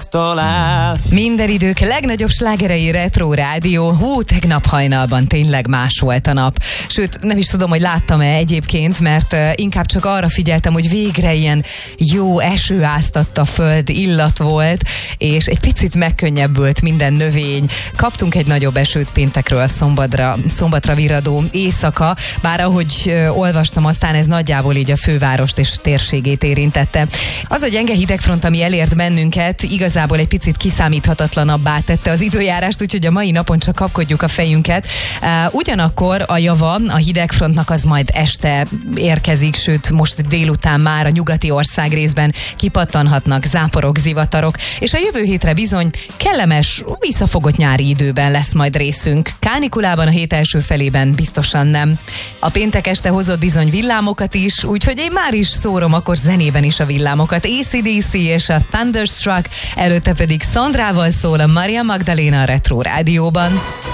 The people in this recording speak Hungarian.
megtalál. Minden idők legnagyobb slágerei Retro Rádió. Tegnap hajnalban tényleg más volt a nap. Sőt, nem is tudom, hogy láttam-e egyébként, mert inkább csak arra figyeltem, hogy végre ilyen jó eső áztatta föld illat volt, és egy picit megkönnyebbült minden növény. Kaptunk egy nagyobb esőt péntekről szombatra virradó éjszaka, bár ahogy olvastam, aztán ez nagyjából így a fővárost és térségét érintette. Az a gyenge hidegfront, ami elért bennünket, igazából egy picit kiszámíthatatlanabbá tette az időjárást, úgyhogy a mai napon csak kapkodjuk a fejünket. Ugyanakkor a java a hidegfrontnak az majd este érkezik, sőt most délután már a nyugati ország részben kipattanhatnak záporok, zivatarok, és a jövő hétre bizony kellemes, visszafogott nyári időben lesz majd részünk. Kánikulában a hét első felében biztosan nem. A péntek este hozott bizony villámokat is, úgyhogy én már is szórom akkor zenében is a villámokat. AC/DC és a Thunderstruck, előtte pedig Szandrával szól a Maria Magdalena a Retro Rádióban.